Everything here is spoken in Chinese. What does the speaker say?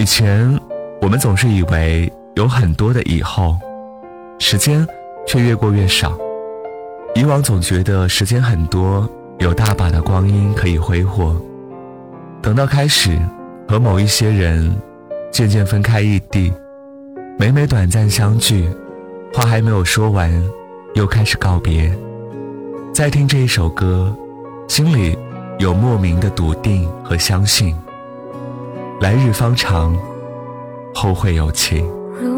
以前我们总是以为有很多的以后，时间却越过越少。以往总觉得时间很多，有大把的光阴可以挥霍，等到开始和某一些人渐渐分开异地，每每短暂相聚，话还没有说完，又开始告别。再听这一首歌，心里有莫名的笃定和相信，来日方长，后会有期。